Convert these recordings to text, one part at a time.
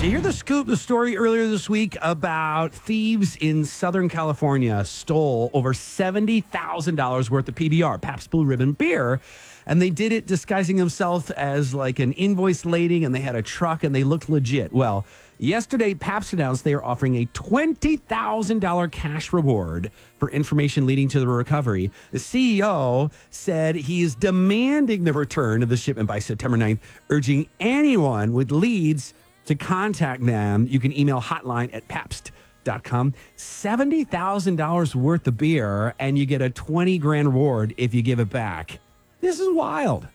you hear the scoop, the story earlier this week about thieves in Southern California stole over $70,000 worth of PBR, Pabst Blue Ribbon beer, and they did it disguising themselves as like an invoice lady, and they had a truck, and they looked legit. Well, yesterday, Pabst announced they are offering a $20,000 cash reward for information leading to the recovery. The CEO said he is demanding the return of the shipment by September 9th, urging anyone with leads to contact them. You can email hotline@pabst.com. $70,000 worth of beer, and you get a 20 grand reward if you give it back. This is wild.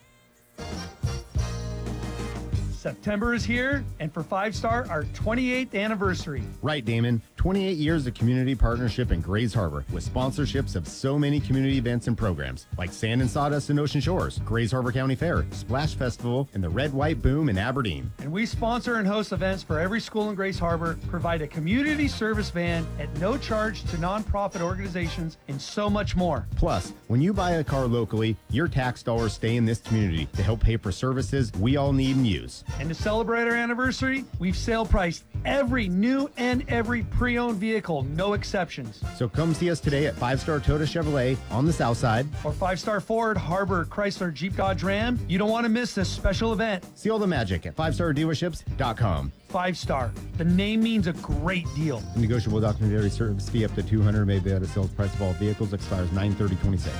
September is here, and for 5 Star, our 28th anniversary. Right, Damon. 28 years of community partnership in Grays Harbor with sponsorships of so many community events and programs like Sand and Sawdust in Ocean Shores, Grays Harbor County Fair, Splash Festival, and the Red White Boom in Aberdeen. And we sponsor and host events for every school in Grays Harbor, provide a community service van at no charge to nonprofit organizations, and so much more. Plus, when you buy a car locally, your tax dollars stay in this community to help pay for services we all need and use. And to celebrate our anniversary, we've sale priced every new and every pre-owned vehicle, no exceptions. So come see us today at 5 Star Toyota Chevrolet on the south side. Or 5 Star Ford, Harbor, Chrysler, Jeep, Dodge, Ram. You don't want to miss this special event. See all the magic at 5stardealerships.com. 5 Star. The name means a great deal. Negotiable documentary service fee up to $200 may be at a sales price of all vehicles. Expires 9/30/26.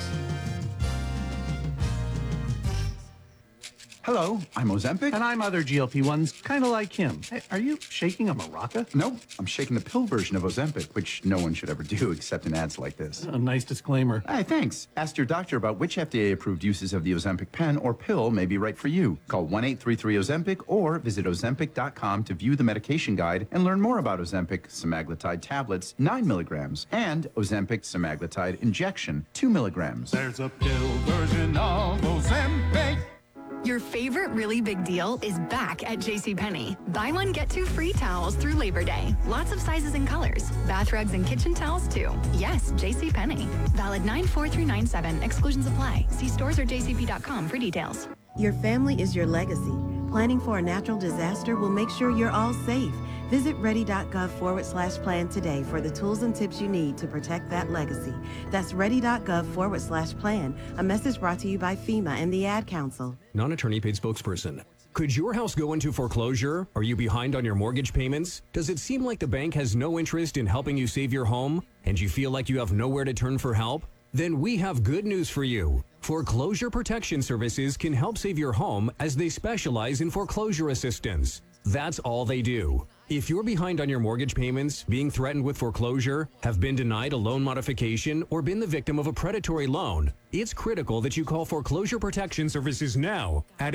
Hello, I'm Ozempic. And I'm other GLP-1s, kind of like him. Hey, are you shaking a maraca? No, I'm shaking the pill version of Ozempic, which no one should ever do except in ads like this. A nice disclaimer. Hey, thanks. Ask your doctor about which FDA-approved uses of the Ozempic pen or pill may be right for you. Call 1-833-OZEMPIC or visit Ozempic.com to view the medication guide and learn more about Ozempic semaglutide tablets, 9 milligrams, and Ozempic semaglutide injection, 2 milligrams. There's a pill version of Ozempic. Your favorite really big deal is back at JCPenney. Buy one, get 2 free towels through Labor Day. Lots of sizes and colors. Bath rugs and kitchen towels, too. Yes, JCPenney. Valid 9/4 through 9/7. Exclusions apply. See stores or jcp.com for details. Your family is your legacy. Planning for a natural disaster will make sure you're all safe. Visit ready.gov/plan today for the tools and tips you need to protect that legacy. That's ready.gov/plan. A message brought to you by FEMA and the Ad Council. Non-attorney paid spokesperson. Could your house go into foreclosure? Are you behind on your mortgage payments? Does it seem like the bank has no interest in helping you save your home? And you feel like you have nowhere to turn for help? Then we have good news for you. Foreclosure Protection Services can help save your home as they specialize in foreclosure assistance. That's all they do. If you're behind on your mortgage payments, being threatened with foreclosure, have been denied a loan modification, or been the victim of a predatory loan, it's critical that you call Foreclosure Protection Services now at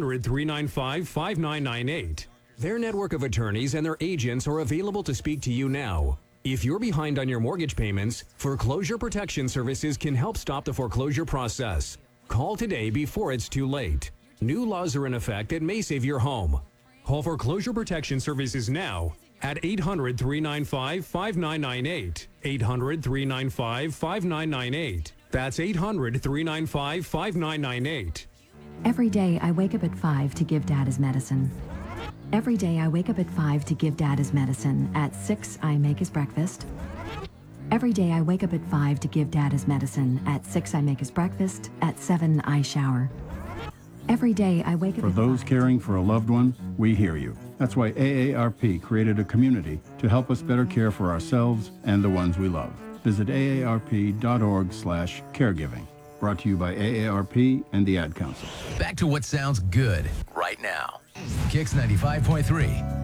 800-395-5998. Their network of attorneys and their agents are available to speak to you now. If you're behind on your mortgage payments, Foreclosure Protection Services can help stop the foreclosure process. Call today before it's too late. New laws are in effect that may save your home. Call Foreclosure Protection Services now at 800-395-5998. 800-395-5998. That's 800-395-5998. Every day I wake up at 5 to give Dad his medicine. Every day I wake up at 5 to give Dad his medicine. At 6 I make his breakfast. Every day I wake up at 5 to give Dad his medicine. At 6 I make his breakfast. At 7 I shower. Every day I wake up For those caring for a loved one, we hear you. That's why AARP created a community to help us better care for ourselves and the ones we love. Visit aarp.org/caregiving. Brought to you by AARP and the Ad Council. Back to what sounds good right now. Kicks 95.3.